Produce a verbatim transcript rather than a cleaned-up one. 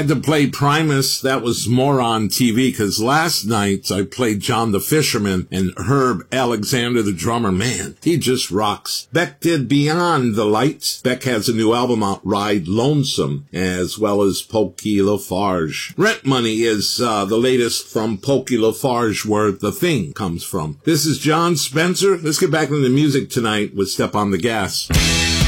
had to play Primus. That was more on T V, because last night I played John the Fisherman and Herb Alexander, the drummer. Man, he just rocks. Beck did Beyond the Lights. Beck has a new album out, Ride Lonesome, as well as Pokey Lafarge. Rent Money is uh, the latest from Pokey Lafarge, where The Thing comes from. This is John Spencer. Let's get back into the music tonight with Step on the Gas.